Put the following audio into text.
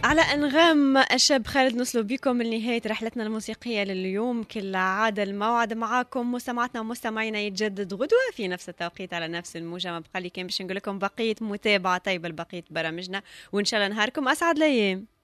على أنغام الشاب خالد نوصل بكم لنهاية رحلتنا الموسيقية لليوم. كل عادة الموعد معاكم مستمعاتنا ومستمعينا يتجدد غدوة في نفس التوقيت على نفس الموجة. ما بقى لي كان باش نقول لكم بقية متابعة طيبة لبقية برامجنا، وإن شاء الله نهاركم أسعد الأيام.